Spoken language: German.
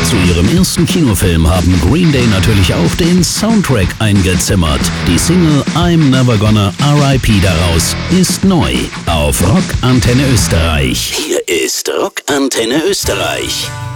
Zu ihrem ersten Kinofilm haben Green Day natürlich auch den Soundtrack eingezimmert. Die Single I'm Never Gonna R.I.P. daraus ist neu auf Rock Antenne Österreich. Hier ist Rock Antenne Österreich.